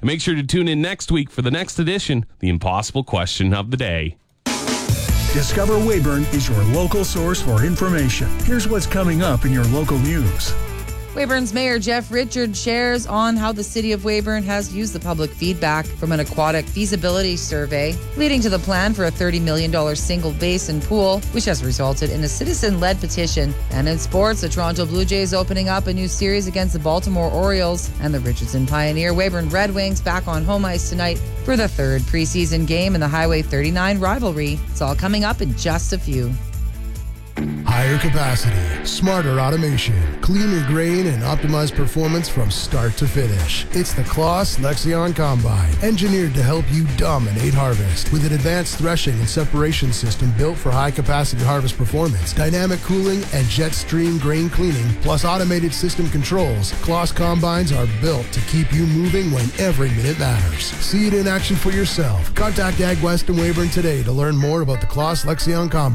And make sure to tune in next week for the next edition, The Impossible Question of the Day. Discover Weyburn is your local source for information. Here's what's coming up in your local news. Weyburn's Mayor Jeff Richard shares on how the City of Weyburn has used the public feedback from an aquatic feasibility survey, leading to the plan for a $30 million single basin pool, which has resulted in a citizen-led petition. And in sports, the Toronto Blue Jays opening up a new series against the Baltimore Orioles, and the Richardson Pioneer Weyburn Red Wings back on home ice tonight for the third preseason game in the Highway 39 rivalry. It's all coming up in just a few. Higher capacity, smarter automation, cleaner grain, and optimized performance from start to finish. It's the Claas Lexion Combine, engineered to help you dominate harvest. With an advanced threshing and separation system built for high-capacity harvest performance, dynamic cooling, and jet stream grain cleaning, plus automated system controls, Claas Combines are built to keep you moving when every minute matters. See it in action for yourself. Contact Ag West and Weyburn today to learn more about the Claas Lexion Combine.